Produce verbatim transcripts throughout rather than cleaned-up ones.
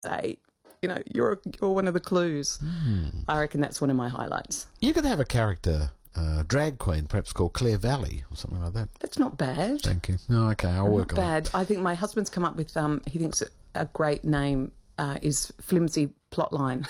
say, you know, you're, you're one of the clues. Mm. I reckon that's one of my highlights. You could have a character, uh, drag queen, perhaps called Claire Valley or something like that. That's not bad. Thank you. No, okay, I'll not work on bad. it. I think my husband's come up with, um, he thinks a great name uh, is Flimsy Plotline.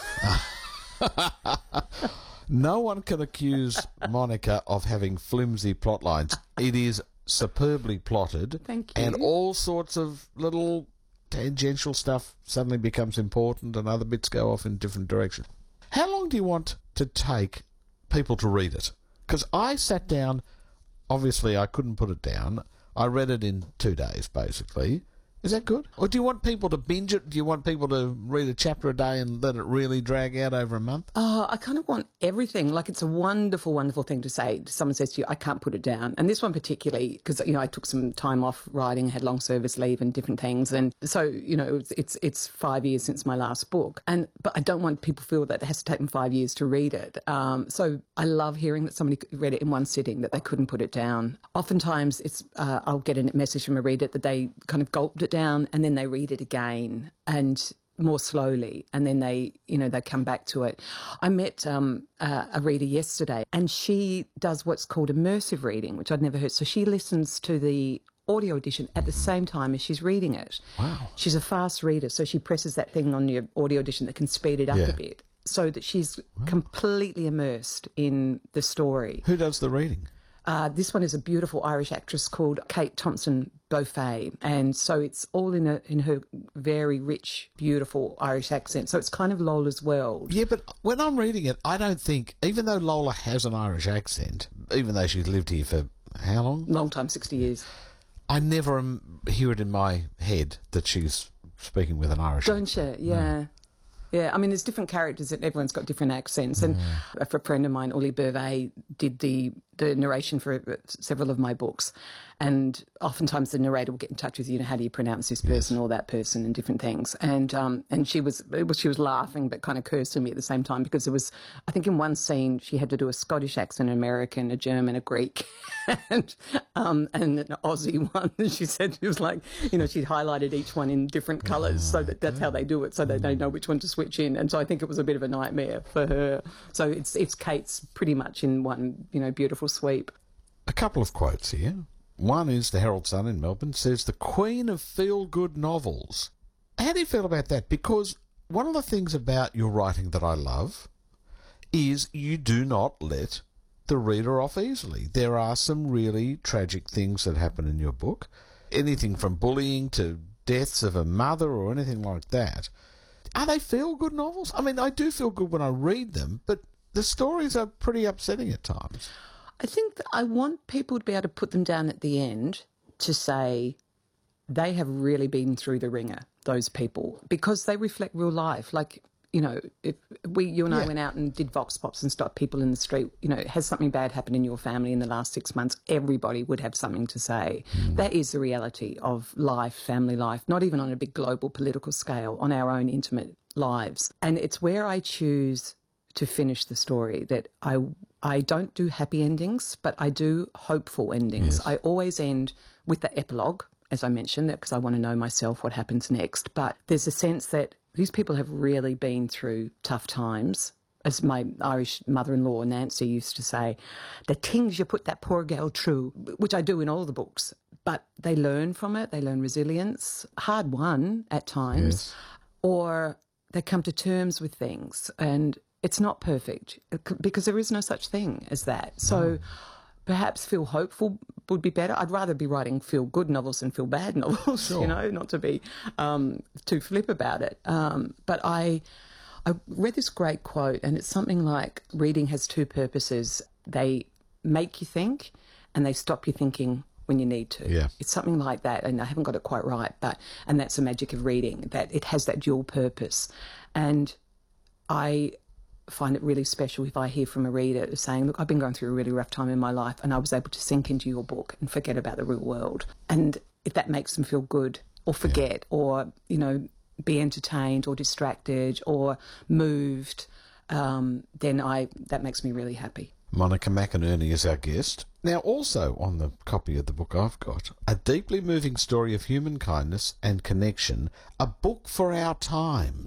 No one can accuse Monica of having flimsy plot lines. It is superbly plotted. Thank you. And all sorts of little tangential stuff suddenly becomes important and other bits go off in different directions. How long do you want to take people to read it? Because I sat down, obviously I couldn't put it down. I read it in two days, basically. Is that good? Or do you want people to binge it? Do you want people to read a chapter a day and let it really drag out over a month? Oh, I kind of want everything. Like, it's a wonderful, wonderful thing to say. Someone says to you, I can't put it down. And this one particularly, because, you know, I took some time off writing, had long service leave and different things. And so, you know, it's, it's, it's five years since my last book. And But I don't want people to feel that it has to take them five years to read it. Um, so I love hearing that somebody read it in one sitting, that they couldn't put it down. Oftentimes, it's uh, I'll get a message from a reader that they kind of gulped it down and then they read it again and more slowly, and then they, you know, they come back to it. I met um, uh, a reader yesterday, and she does what's called immersive reading, which I'd never heard. So she listens to the audio edition at the same time as she's reading it. Wow. She's a fast reader, so she presses that thing on your audio edition that can speed it up Yeah. a bit, so that she's wow. completely immersed in the story. Who does the reading? Uh, this one is a beautiful Irish actress called Kate Thompson Beaufay, and so it's all in a, in her very rich, beautiful Irish accent. So it's kind of Lola's world. Yeah, but when I'm reading it, I don't think, even though Lola has an Irish accent, even though she's lived here for how long? Long time, sixty years. I never um, hear it in my head that she's speaking with an Irish Don't accent. you? Yeah. No. Yeah, I mean, there's different characters and everyone's got different accents. And Yeah. a friend of mine, Uli Burvey, did the, the narration for several of my books. And oftentimes the narrator will get in touch with you, know, how do you pronounce this person Yes. or that person and different things. And um, and she was, it was she was laughing but kind of cursing me at the same time, because there was, I think in one scene she had to do a Scottish accent, an American, a German, a Greek, and um, and an Aussie one. And she said she was like, you know, she'd highlighted each one in different colours, so that that's how they do it, so they don't know which one to switch in. And so I think it was a bit of a nightmare for her. So it's it's Kate's pretty much in one, you know, beautiful sweep. A couple of quotes here. One is the Herald Sun in Melbourne says, the queen of feel-good novels. How do you feel about that? Because one of the things about your writing that I love is you do not let the reader off easily. There are some really tragic things that happen in your book. Anything from bullying to deaths of a mother or anything like that. Are they feel-good novels? I mean, I do feel good when I read them, but the stories are pretty upsetting at times. I think that I want people to be able to put them down at the end to say they have really been through the ringer, those people, because they reflect real life. Like, you know, if we, you and Yeah. I went out and did vox pops and stopped people in the street, you know, has something bad happened in your family in the last six months, everybody would have something to say. Mm. That is the reality of life, family life, not even on a big global political scale, on our own intimate lives. And it's where I choose to finish the story that I I don't do happy endings, but I do hopeful endings. Yes. I always end with the epilogue, as I mentioned, because I want to know myself what happens next. But there's a sense that these people have really been through tough times. As my Irish mother-in-law, Nancy, used to say, the things you put that poor girl through, which I do in all the books, but they learn from it, they learn resilience, hard won at times, Yes. or they come to terms with things, and it's not perfect because there is no such thing as that. So perhaps feel hopeful would be better. I'd rather be writing feel-good novels than feel-bad novels, Sure. you know, not to be um, too flip about it. Um, but I, I read this great quote, and it's something like, reading has two purposes. They make you think, and they stop you thinking when you need to. Yeah. It's something like that, and I haven't got it quite right, but and that's the magic of reading, that it has that dual purpose. And I find it really special if I hear from a reader saying, look, I've been going through a really rough time in my life and I was able to sink into your book and forget about the real world. And if that makes them feel good or forget yeah. or, you know, be entertained or distracted or moved, um, then I that makes me really happy. Monica McInerney is our guest. Now, also on the copy of the book I've got, a deeply moving story of human kindness and connection, a book for our time.